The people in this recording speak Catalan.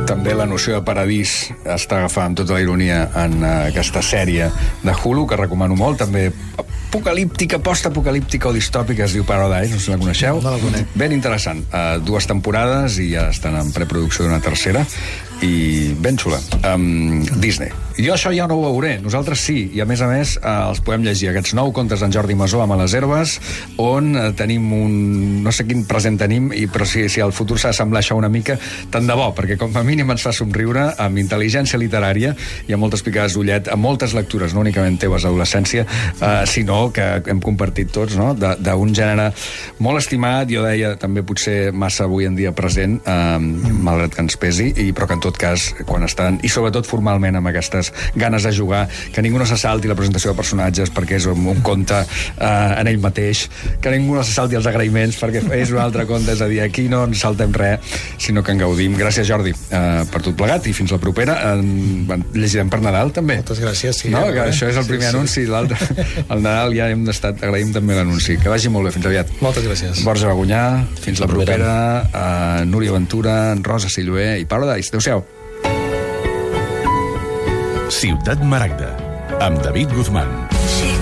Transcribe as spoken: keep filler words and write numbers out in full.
També la noció de paradís està agafant tota la ironia en uh, aquesta sèrie de Hulu, que recomano molt, també apocalíptica, post-apocalíptica o distòpica, es diu Paradise, no sé si la coneixeu. No la conec. Ben interessant. Uh, dues temporades i ja estan en preproducció d'una tercera i ben xula. Um, Disney. Jo això ja no ho veuré, nosaltres sí, i a més a més uh, els podem llegir, aquests nou contes d'en Jordi Masó amb A les herbes, on uh, tenim un... no sé quin present tenim, i, però si, si el futur s'ha d'assemblar això una mica, tant de bo, perquè com a mínim ens fa somriure amb intel·ligència literària i amb moltes picades d'ullet, amb moltes lectures, no únicament teves d'adolescència, uh, sinó que hem compartit tots, no?, d'un gènere molt estimat, jo deia també potser massa avui en dia present, uh, malgrat que ens pesi, i, però que en tot cas, quan estan, i sobretot formalment amb aquestes ganes de jugar, que ningú no se salti la presentació de personatges perquè és un, un conte uh, en ell mateix, que ningú no se salti els agraïments perquè és un altre conte, és a dir, aquí no ens saltem res, sinó que en gaudim. Gràcies, Jordi, uh, per tot plegat, i fins la propera. Uh, llegirem per Nadal, també. Moltes gràcies, sí. No, que això és el primer sí, anunci, sí. L'altre, el Nadal ja hem estat, agraïm també l'anunci. Que vagi molt bé, fins aviat. Moltes gràcies. Borja Bagunyà, fins la propera. Uh, Núria Ventura, Rosa Silloé i Paradise. Adéu-siau. Ciutat Maragda, amb David Guzmán.